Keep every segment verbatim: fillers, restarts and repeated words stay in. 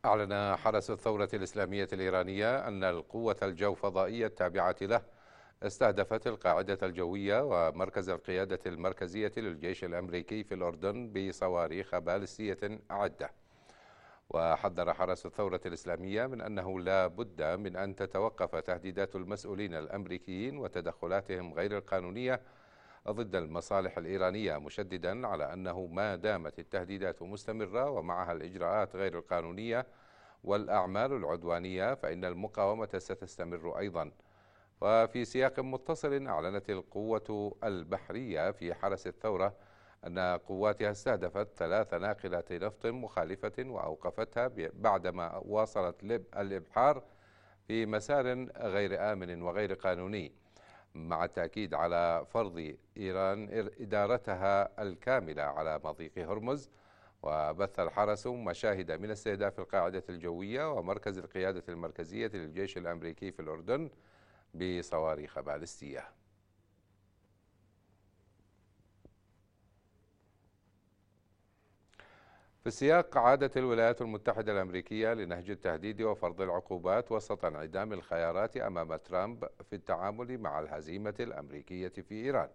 أعلن حرس الثورة الإسلامية الإيرانية أن القوة الجوفضائية التابعة له استهدفت القاعدة الجوية ومركز القيادة المركزية للجيش الأمريكي في الأردن بصواريخ باليستية عدة. وحذر حرس الثورة الإسلامية من أنه لا بد من أن تتوقف تهديدات المسؤولين الأمريكيين وتدخلاتهم غير القانونية ضد المصالح الإيرانية، مشددا على أنه ما دامت التهديدات مستمرة ومعها الإجراءات غير القانونية والأعمال العدوانية فإن المقاومة ستستمر أيضا. وفي سياق متصل، أعلنت القوة البحرية في حرس الثورة أن قواتها استهدفت ثلاث ناقلات نفط مخالفة وأوقفتها بعدما واصلت الإبحار في مسار غير آمن وغير قانوني، مع التأكيد على فرض إيران إدارتها الكاملة على مضيق هرمز. وبث الحرس مشاهد من استهداف القاعدة الجوية ومركز القيادة المركزية للجيش الأمريكي في الأردن بصواريخ باليستية. في السياق، عادت الولايات المتحدة الأمريكية لنهج التهديد وفرض العقوبات وسط انعدام الخيارات أمام ترامب في التعامل مع الهزيمة الأمريكية في إيران.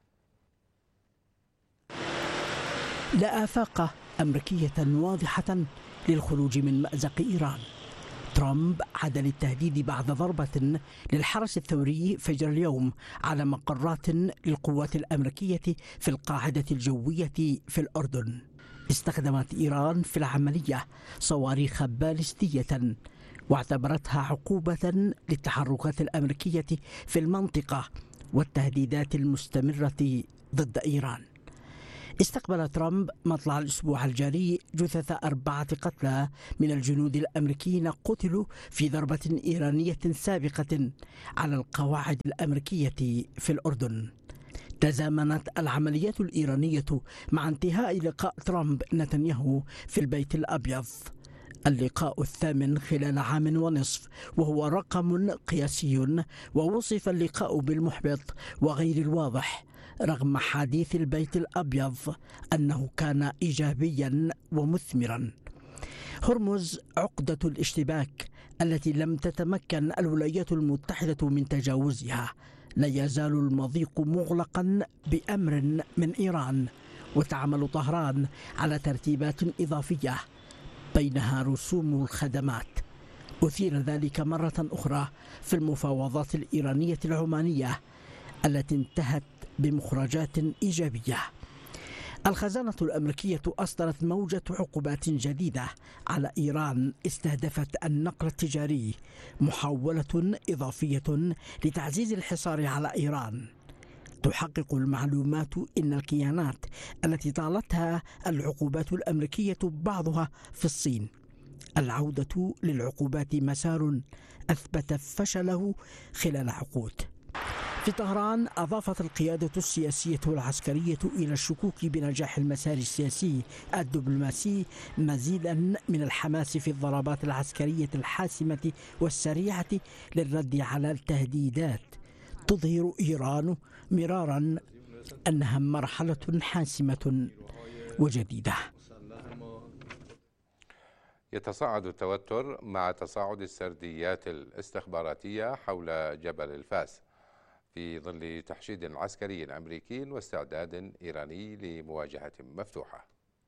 لا آفاق أمريكية واضحة للخروج من مأزق إيران. ترامب عاد للتهديد بعد ضربة للحرس الثوري فجر اليوم على مقرات للقوات الأمريكية في القاعدة الجوية في الأردن. استخدمت إيران في العملية صواريخ باليستية واعتبرتها عقوبة للتحركات الأمريكية في المنطقة والتهديدات المستمرة ضد إيران. استقبل ترامب مطلع الأسبوع الجاري جثث أربعة قتلى من الجنود الأمريكيين قتلوا في ضربة إيرانية سابقة على القواعد الأمريكية في الأردن. تزامنت العمليات الإيرانية مع انتهاء لقاء ترامب نتنياهو في البيت الأبيض، اللقاء الثامن خلال عام ونصف، وهو رقم قياسي، ووصف اللقاء بالمحبط وغير الواضح رغم حديث البيت الأبيض أنه كان إيجابيا ومثمرا. هرمز عقدة الاشتباك التي لم تتمكن الولايات المتحدة من تجاوزها. لا يزال المضيق مغلقا بأمر من إيران، وتعمل طهران على ترتيبات إضافية بينها رسوم الخدمات. أثير ذلك مرة أخرى في المفاوضات الإيرانية العمانية التي انتهت بمخرجات إيجابية. الخزانة الأمريكية أصدرت موجة عقوبات جديدة على إيران استهدفت النقل التجاري، محاولة إضافية لتعزيز الحصار على إيران. تحقق المعلومات إن الكيانات التي طالتها العقوبات الأمريكية بعضها في الصين. العودة للعقوبات مسار أثبت فشله خلال عقود. في طهران أضافت القيادة السياسية والعسكرية إلى الشكوك بنجاح المسار السياسي الدبلوماسي مزيدا من الحماس في الضربات العسكرية الحاسمة والسريعة للرد على التهديدات. تظهر إيران مرارا أنها مرحلة حاسمة وجديدة. يتصاعد التوتر مع تصاعد السرديات الاستخباراتية حول جبل الفاس في ظل تحشيد عسكري أمريكي واستعداد إيراني لمواجهة مفتوحة.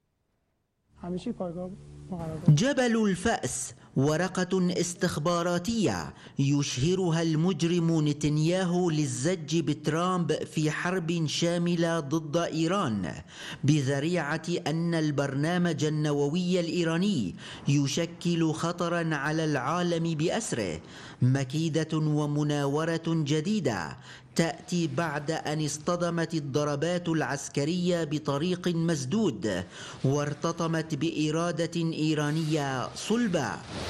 جبل الفأس ورقة استخباراتية يشهرها المجرم نتنياهو للزج بترامب في حرب شاملة ضد إيران بذريعة أن البرنامج النووي الإيراني يشكل خطرا على العالم بأسره. مكيدة ومناورة جديدة تأتي بعد أن اصطدمت الضربات العسكرية بطريق مسدود وارتطمت بإرادة إيرانية صلبة.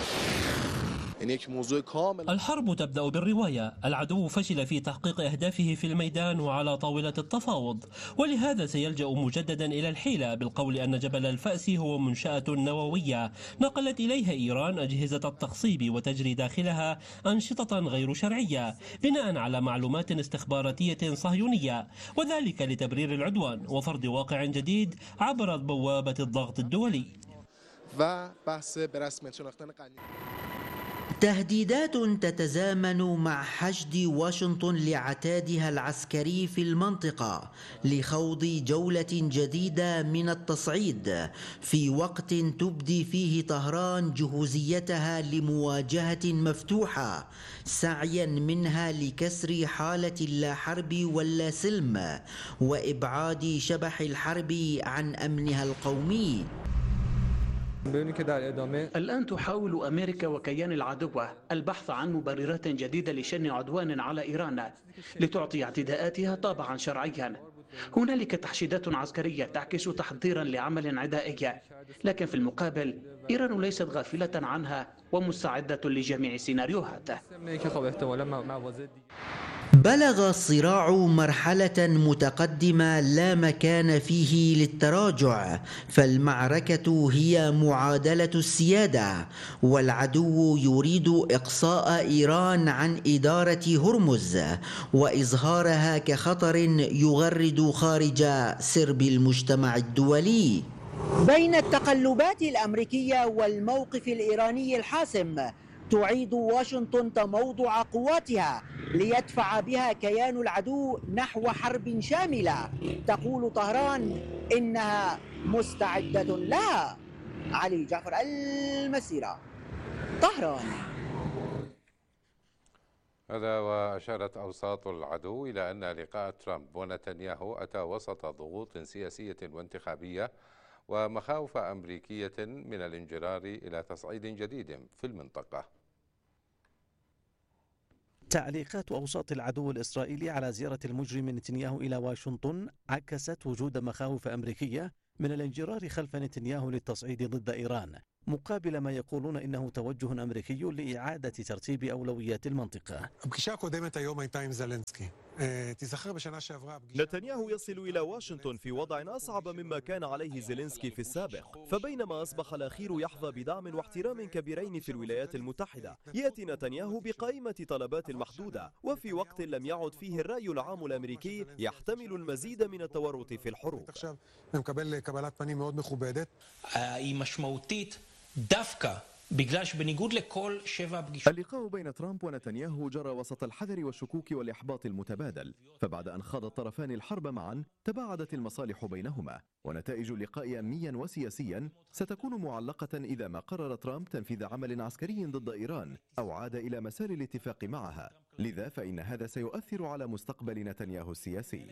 الحرب تبدأ بالرواية. العدو فشل في تحقيق أهدافه في الميدان وعلى طاولة التفاوض، ولهذا سيلجأ مجددا إلى الحيلة بالقول أن جبل الفأس هو منشأة نووية نقلت إليها إيران أجهزة التخصيب وتجري داخلها أنشطة غير شرعية بناء على معلومات استخباراتية صهيونية، وذلك لتبرير العدوان وفرض واقع جديد عبر بوابة الضغط الدولي. و بحث به رسمیت شناختن قنیه. تهديدات تتزامن مع حشد واشنطن لعتادها العسكري في المنطقة لخوض جولة جديدة من التصعيد في وقت تبدي فيه طهران جهوزيتها لمواجهة مفتوحة سعيا منها لكسر حالة اللا حرب ولا سلم وإبعاد شبح الحرب عن أمنها القومي. الآن تحاول أمريكا وكيان العدو البحث عن مبررات جديدة لشن عدوان على إيران لتعطي اعتداءاتها طابعا شرعيا. هنالك تحشيدات عسكرية تعكس تحضيرا لعمل عدائي، لكن في المقابل إيران ليست غافلة عنها ومستعدة لجميع السيناريوهات. بلغ الصراع مرحلة متقدمة لا مكان فيه للتراجع، فالمعركة هي معادلة السيادة، والعدو يريد إقصاء إيران عن إدارة هرمز وإظهارها كخطر يغرد خارج سرب المجتمع الدولي. بين التقلبات الأمريكية والموقف الإيراني الحاسم تعيد واشنطن تموضع قواتها ليدفع بها كيان العدو نحو حرب شاملة. تقول طهران إنها مستعدة لها. علي جعفر، المسيرة، طهران. هذا وأشارت أوساط العدو إلى أن لقاء ترامب ونتنياهو أتى وسط ضغوط سياسية وانتخابية ومخاوف أمريكية من الانجرار إلى تصعيد جديد في المنطقة. تعليقات أوساط العدو الإسرائيلي على زيارة المجرم نتنياهو إلى واشنطن عكست وجود مخاوف أمريكية من الانجرار خلف نتنياهو للتصعيد ضد إيران، مقابل ما يقولون إنه توجه أمريكي لإعادة ترتيب أولويات المنطقة. نتنياهو يصل إلى واشنطن في وضع أصعب مما كان عليه زيلينسكي في السابق، فبينما أصبح الأخير يحظى بدعم واحترام كبيرين في الولايات المتحدة، يأتي نتنياهو بقائمة طلبات محدودة، وفي وقت لم يعد فيه الرأي العام الأمريكي يحتمل المزيد من التورط في الحروب. اللقاء بين ترامب ونتنياهو جرى وسط الحذر والشكوك والإحباط المتبادل، فبعد أن خاض الطرفان الحرب معا تباعدت المصالح بينهما، ونتائج اللقاء أمنيا وسياسيا ستكون معلقة إذا ما قرر ترامب تنفيذ عمل عسكري ضد إيران أو عاد إلى مسار الاتفاق معها، لذا فإن هذا سيؤثر على مستقبل نتنياهو السياسي.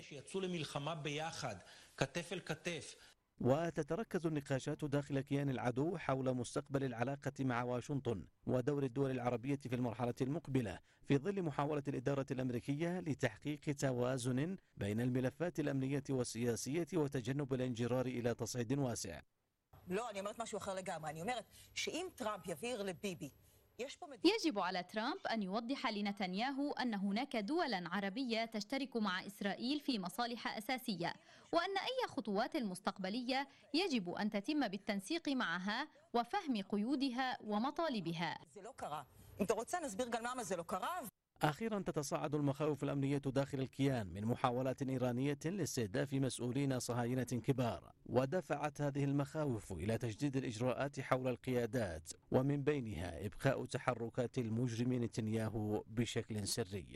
وتتركز النقاشات داخل كيان العدو حول مستقبل العلاقة مع واشنطن ودور الدول العربية في المرحلة المقبلة، في ظل محاولة الإدارة الأمريكية لتحقيق توازن بين الملفات الأمنية والسياسية وتجنب الانجرار إلى تصعيد واسع. لا أنا أمرت مشو آخر لقامة، أنا أمرت شئيم ترامب يفير لبيبي. يجب على ترامب أن يوضح لنتنياهو أن هناك دولا عربية تشترك مع إسرائيل في مصالح أساسية، وأن أي خطوات المستقبلية يجب أن تتم بالتنسيق معها وفهم قيودها ومطالبها. أخيرا تتصاعد المخاوف الأمنية داخل الكيان من محاولات إيرانية لاستهداف مسؤولين صهاينة كبار، ودفعت هذه المخاوف إلى تجديد الإجراءات حول القيادات، ومن بينها إبقاء تحركات المجرم نتنياهو بشكل سري.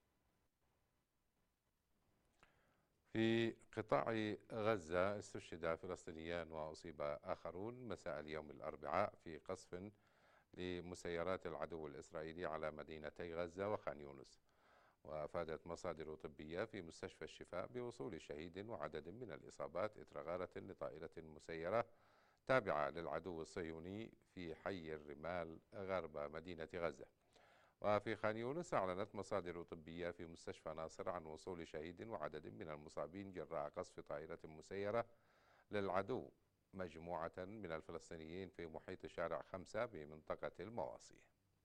في قطاع غزة استشهد فلسطينيان وأصيب آخرون مساء اليوم الأربعاء في قصف لمسيرات العدو الإسرائيلي على مدينتي غزة وخان يونس. وأفادت مصادر طبية في مستشفى الشفاء بوصول شهيد وعدد من الإصابات إثر غارة لطائرة مسيرة تابعة للعدو الصهيوني في حي الرمال غرب مدينة غزة. وفي خان يونس أعلنت مصادر طبية في مستشفى ناصر عن وصول شهيد وعدد من المصابين جراء قصف طائرة مسيرة للعدو مجموعة من الفلسطينيين في محيط شارع خمسة بمنطقة المواصي.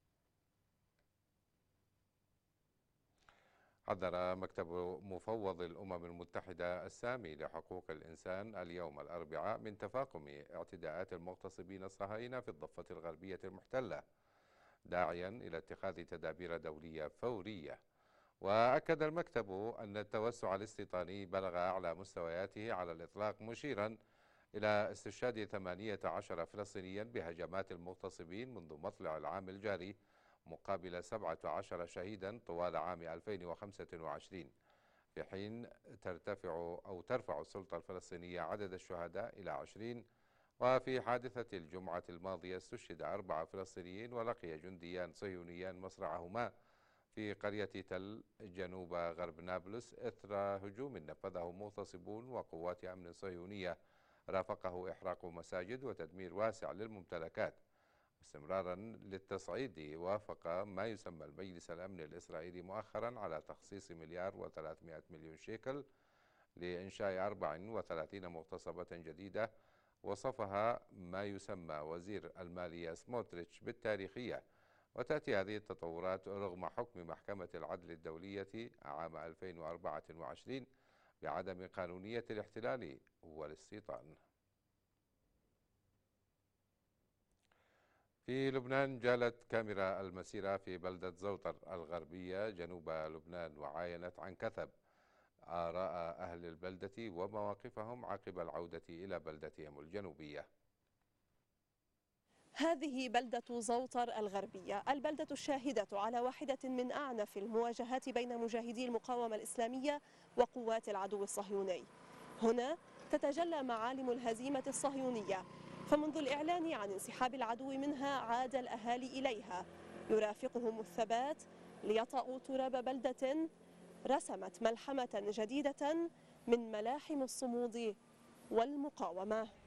حذر مكتب مفوض الأمم المتحدة السامي لحقوق الإنسان اليوم الأربعاء من تفاقم اعتداءات المغتصبين الصهاينة في الضفة الغربية المحتلة، داعيا إلى اتخاذ تدابير دولية فورية. وأكد المكتب أن التوسع الاستيطاني بلغ أعلى مستوياته على الإطلاق، مشيرا إلى استشهاد ثمانية عشر فلسطينيا بهجمات المغتصبين منذ مطلع العام الجاري، مقابل سبعة عشر شهيدا طوال عام ألفين وخمسة وعشرين، في حين ترتفع أو ترفع السلطة الفلسطينية عدد الشهداء إلى عشرين. وفي حادثة الجمعة الماضية استشهد أربعة فلسطينيين ولقي جنديان صهيونيان مصرعهما في قرية تل جنوب غرب نابلس إثر هجوم نفذه مغتصبون وقوات أمن صهيونية رافقه إحراق مساجد وتدمير واسع للممتلكات. استمرارا للتصعيد، وافق ما يسمى المجلس الأمن الإسرائيلي مؤخرا على تخصيص مليار وثلاثمائة مليون شيكل لإنشاء أربع وثلاثين مغتصبة جديدة، وصفها ما يسمى وزير المالية سموتريتش بالتاريخية. وتأتي هذه التطورات رغم حكم محكمة العدل الدولية عام ألفين وأربعة وعشرين بعدم قانونية الاحتلال والاستيطان. في لبنان، جالت كاميرا المسيرة في بلدة زوطر الغربية جنوب لبنان وعاينت عن كثب آراء أهل البلدة ومواقفهم عقب العودة إلى بلدتهم الجنوبية. هذه بلدة زوطر الغربية، البلدة الشاهدة على واحدة من أعنف المواجهات بين مجاهدي المقاومة الإسلامية وقوات العدو الصهيوني. هنا تتجلى معالم الهزيمة الصهيونية، فمنذ الإعلان عن انسحاب العدو منها عاد الأهالي إليها يرافقهم الثبات ليطأوا تراب بلدة رسمت ملحمة جديدة من ملاحم الصمود والمقاومة.